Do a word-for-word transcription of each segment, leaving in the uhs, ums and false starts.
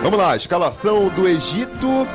Vamos lá, escalação do Egito.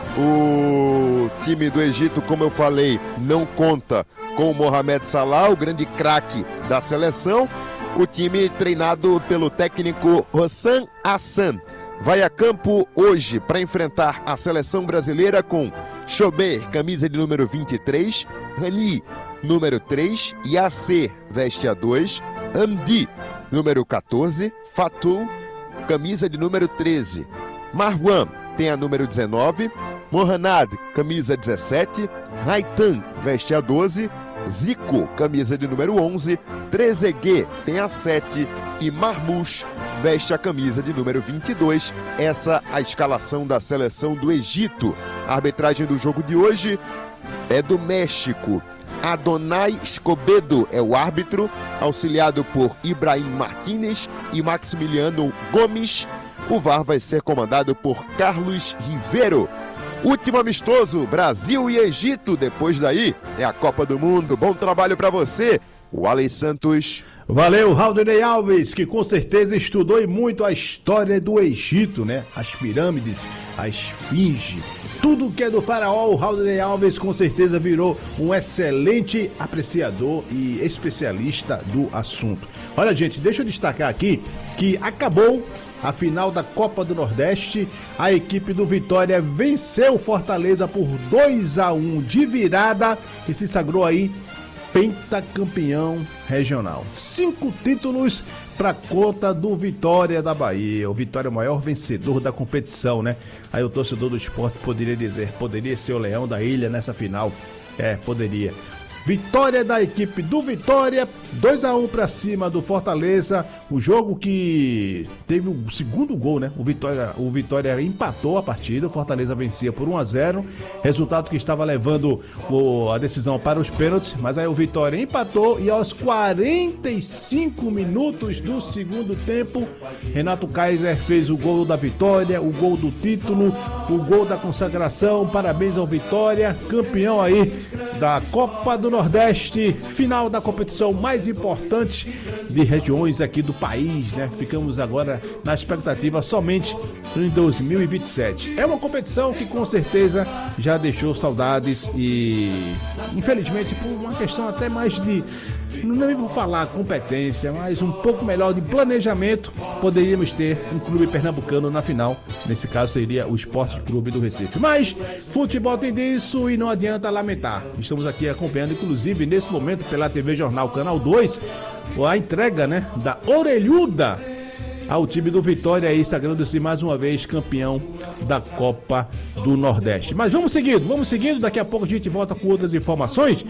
O time do Egito, como eu falei, não conta com o Mohamed Salah, o grande craque da seleção. O time treinado pelo técnico Hossam Hassan vai a campo hoje para enfrentar a seleção brasileira com Chober, camisa de número vinte e três, Rani, número três, Yasser, veste a dois, Hamdi, número quatorze, Fatou, camisa de número treze, Marwan tem a número dezenove, Mohanad, camisa dezessete, Raitan, veste a doze, Zico, camisa de número onze, Trezeguet tem a sete e Marmoush veste a camisa de número vinte e dois. Essa a escalação da seleção do Egito. A arbitragem do jogo de hoje é do México. Adonai Escobedo é o árbitro, auxiliado por Ibrahim Martínez e Maximiliano Gomes. O V A R vai ser comandado por Carlos Ribeiro. Último amistoso, Brasil e Egito. Depois daí é a Copa do Mundo. Bom trabalho para você, o Alex Santos. Valeu, Rauldenei Alves, que com certeza estudou e muito a história do Egito, né? As pirâmides, a esfinge, tudo que é do faraó. O Rauldenei Alves com certeza virou um excelente apreciador e especialista do assunto. Olha, gente, deixa eu destacar aqui que acabou a final da Copa do Nordeste. A equipe do Vitória venceu o Fortaleza por dois a um de virada e se sagrou aí pentacampeão regional. Cinco títulos para conta do Vitória da Bahia. O Vitória é o maior vencedor da competição, né? Aí o torcedor do esporte poderia dizer, poderia ser o Leão da Ilha nessa final. É, poderia. Vitória da equipe do Vitória, dois a um para cima do Fortaleza. O jogo que teve o segundo gol, né? O Vitória, o Vitória empatou a partida, o Fortaleza vencia por um a zero. Resultado que estava levando o, a decisão para os pênaltis, mas aí o Vitória empatou e aos quarenta e cinco minutos do segundo tempo, Renato Kaiser fez o gol da vitória, o gol do título, o gol da consagração. Parabéns ao Vitória, campeão aí da Copa do Nordeste, final da competição mais importante de regiões aqui do país, né? Ficamos agora na expectativa somente em dois mil e vinte e sete. É uma competição que com certeza já deixou saudades e, infelizmente, por uma questão até mais de, não vou falar competência, mas um pouco melhor de planejamento, poderíamos ter um clube pernambucano na final. Nesse caso seria o Esporte Clube do Recife. Mas futebol tem disso e não adianta lamentar. Estamos aqui acompanhando, inclusive, nesse momento, pela T V Jornal Canal dois, a entrega, né, da orelhuda ao time do Vitória aí, sagrando-se mais uma vez campeão da Copa do Nordeste. Mas vamos seguindo, vamos seguindo, daqui a pouco a gente volta com outras informações.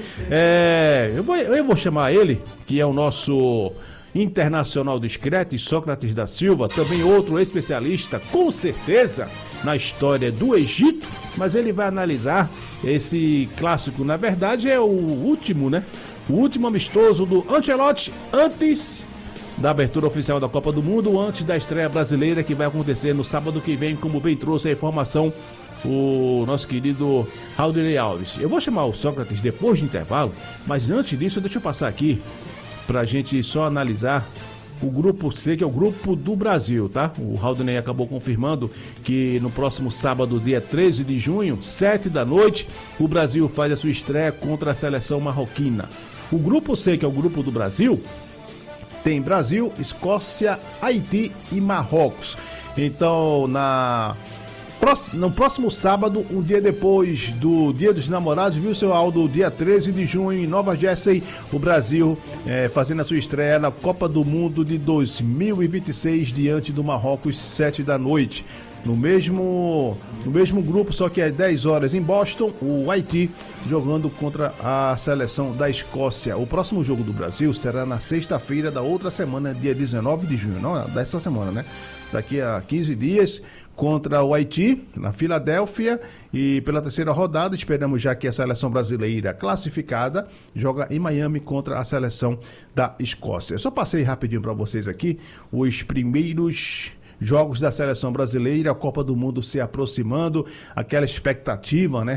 É, eu, vou, eu vou chamar ele, que é o nosso internacional discreto, Sócrates da Silva, também outro especialista, com certeza, na história do Egito, mas ele vai analisar esse clássico. Na verdade é o último, né? O último amistoso do Ancelotti antes da abertura oficial da Copa do Mundo, antes da estreia brasileira que vai acontecer no sábado que vem, como bem trouxe a informação o nosso querido Rauldenei Alves. Eu vou chamar o Sócrates depois do intervalo, mas antes disso deixa eu passar aqui pra gente só analisar o grupo C, que é o grupo do Brasil, tá? O Rauldenei acabou confirmando que no próximo sábado, dia treze de junho, sete da noite, o Brasil faz a sua estreia contra a seleção marroquina. O grupo C, que é o grupo do Brasil, tem Brasil, Escócia, Haiti e Marrocos. Então, na... no próximo sábado, um dia depois do Dia dos Namorados, viu, seu Aldo, dia treze de junho, em Nova Jersey, o Brasil é, fazendo a sua estreia na Copa do Mundo de dois mil e vinte e seis, diante do Marrocos, sete da noite. No mesmo, no mesmo grupo, só que às dez horas em Boston, o Haiti jogando contra a seleção da Escócia. O próximo jogo do Brasil será na sexta-feira da outra semana, dia dezenove de junho, não dessa semana, né? Daqui a quinze dias, contra o Haiti, na Filadélfia, e pela terceira rodada, esperamos já que a seleção brasileira classificada joga em Miami contra a seleção da Escócia. Eu só passei rapidinho para vocês aqui os primeiros jogos da seleção brasileira, a Copa do Mundo se aproximando, aquela expectativa, né?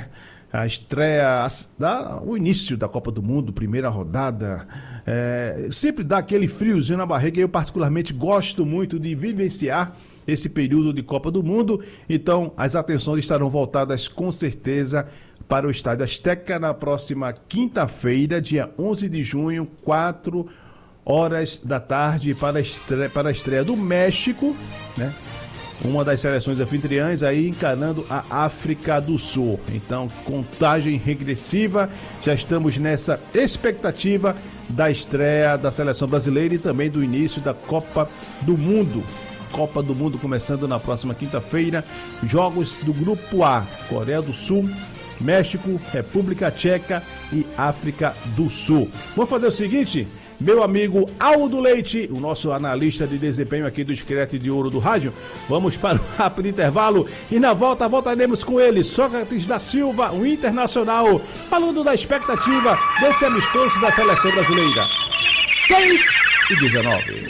a estreia, da, o início da Copa do Mundo, primeira rodada, é, sempre dá aquele friozinho na barriga. Eu particularmente gosto muito de vivenciar esse período de Copa do Mundo, então as atenções estarão voltadas com certeza para o Estádio Azteca na próxima quinta-feira, dia onze de junho, quatro horas da tarde, para a estreia, para a estreia do México, né? Uma das seleções anfitriãs aí encarando a África do Sul. Então, contagem regressiva, já estamos nessa expectativa da estreia da seleção brasileira e também do início da Copa do Mundo. Copa do Mundo começando na próxima quinta-feira. Jogos do Grupo A: Coreia do Sul, México, República Tcheca e África do Sul. Vamos fazer o seguinte... Meu amigo Aldo Leite, o nosso analista de desempenho aqui do Esqueleto de Ouro do Rádio, vamos para o rápido intervalo e na volta voltaremos com ele, Sócrates da Silva, o internacional, falando da expectativa desse amistoso da seleção brasileira. seis e dezenove.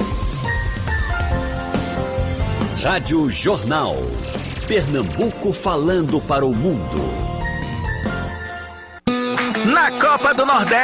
Rádio Jornal. Pernambuco falando para o mundo. Na Copa do Nordeste.